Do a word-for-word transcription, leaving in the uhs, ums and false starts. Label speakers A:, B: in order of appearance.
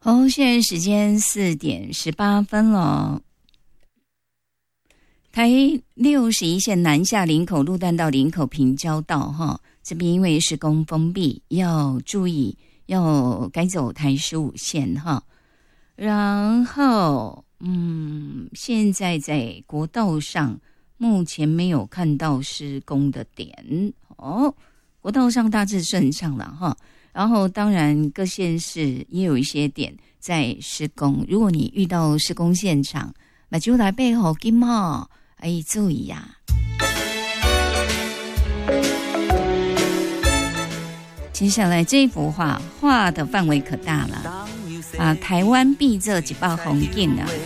A: 好，现在时间四点十八分了。台六十一线南下林口路段到林口平交道哈，这边因为施工封闭，要注意，要改走台十五线哈。然后，嗯，现在在国道上目前没有看到施工的点哦，国道上大致顺畅了哈。然后当然各县市也有一些点在施工，如果你遇到施工现场，那就来背后跟嘛，哎，注意呀、啊。接下来这幅画画的范围可大了啊！台湾必做一包红景啊，